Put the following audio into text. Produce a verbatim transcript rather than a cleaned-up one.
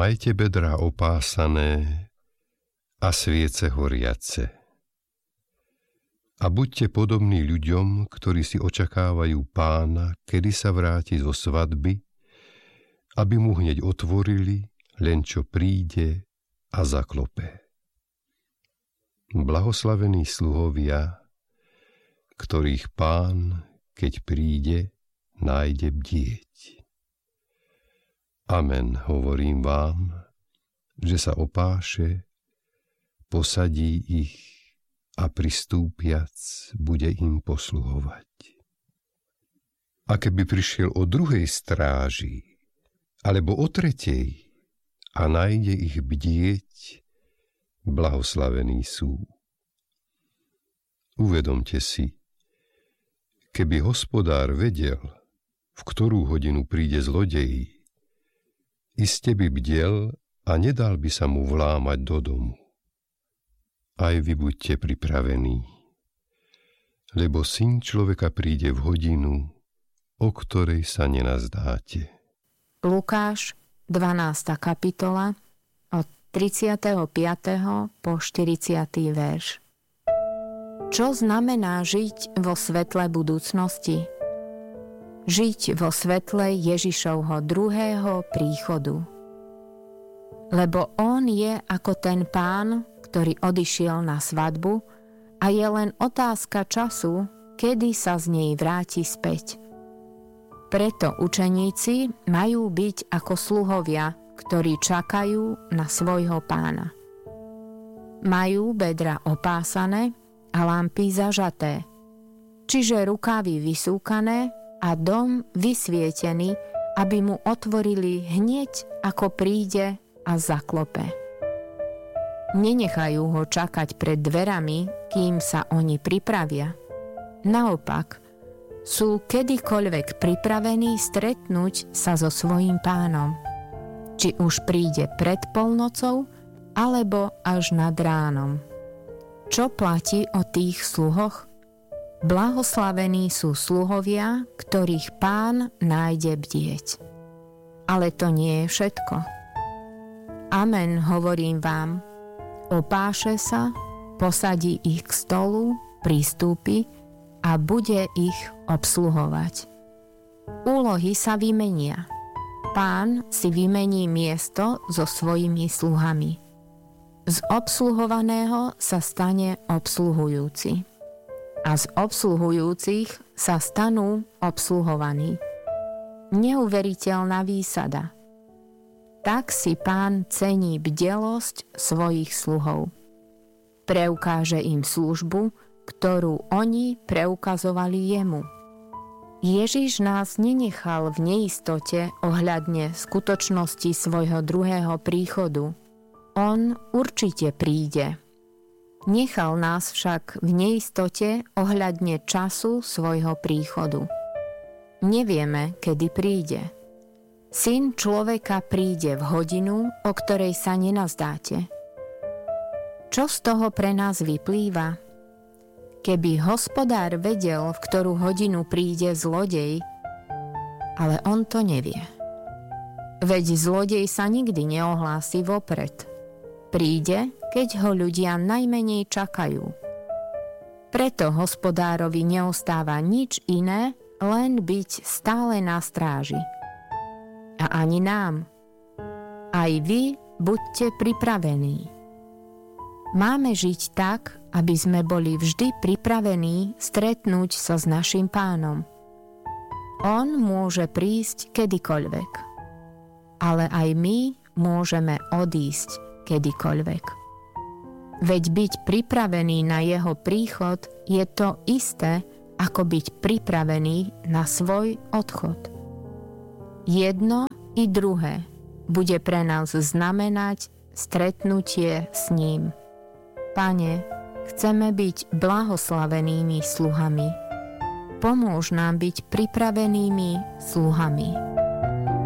majte bedrá opásané a sviece horiace. A buďte podobní ľuďom, ktorí si očakávajú Pána, kedy sa vráti zo svadby, aby mu hneď otvorili, len čo príde a zaklope. Blahoslavení sluhovia, ktorých Pán, keď príde, nájde bdieť. Amen, hovorím vám, že sa opáše, posadí ich a pristúpiac bude im posluhovať. A keby prišiel o druhej stráži, alebo o tretej, a nájde ich bdieť, blahoslavení sú. Uvedomte si, keby hospodár vedel, v ktorú hodinu príde zlodej, iste by bdel a nedal by sa mu vlámať do domu. Aj vy buďte pripravení, lebo Syn človeka príde v hodinu, o ktorej sa nenazdáte. Lukáš, dvanásta kapitola, od tridsiateho piateho po štyridsiaty verš. Čo znamená žiť vo svetle budúcnosti? Žiť vo svetle Ježišovho druhého príchodu. Lebo on je ako ten Pán, ktorý odišiel na svadbu a je len otázka času, kedy sa z nej vráti späť. Preto učeníci majú byť ako sluhovia, ktorí čakajú na svojho Pána. Majú bedra opásané a lampy zažaté, čiže rukávy vysúkané a dom vysvietený, aby mu otvorili hneď, ako príde a zaklope. Nenechajú ho čakať pred dverami, kým sa oni pripravia. Naopak, sú kedykoľvek pripravení stretnúť sa so svojím Pánom. Či už príde pred polnocou, alebo až nad ránom. Čo platí o tých sluhoch? Blahoslavení sú sluhovia, ktorých Pán nájde bdieť. Ale to nie je všetko. Amen, hovorím vám, opáše sa, posadí ich k stolu, pristúpi a bude ich obsluhovať. Úlohy sa vymenia. Pán si vymení miesto so svojimi sluhami. Z obsluhovaného sa stane obsluhujúci. A z obsluhujúcich sa stanú obsluhovaní. Neuveriteľná výsada. Tak si Pán cení bdelosť svojich sluhov. Preukáže im službu, ktorú oni preukazovali jemu. Ježiš nás nenechal v neistote ohľadne skutočnosti svojho druhého príchodu. On určite príde. Nechal nás však v neistote ohľadne času svojho príchodu. Nevieme, kedy príde. Syn človeka príde v hodinu, o ktorej sa nenazdáte. Čo z toho pre nás vyplýva? Keby hospodár vedel, v ktorú hodinu príde zlodej, ale on to nevie. Veď zlodej sa nikdy neohlási vopred. Príde, keď ho ľudia najmenej čakajú. Preto hospodárovi neostáva nič iné, len byť stále na stráži. A ani nám. Aj vy buďte pripravení. Máme žiť tak, aby sme boli vždy pripravení stretnúť sa s našim Pánom. On môže prísť kedykoľvek. Ale aj my môžeme odísť kedykoľvek. Veď byť pripravený na jeho príchod je to isté, ako byť pripravený na svoj odchod. Jedno i druhé bude pre nás znamenať stretnutie s ním. Pane, chceme byť blahoslavenými sluhami. Pomôž nám byť pripravenými sluhami.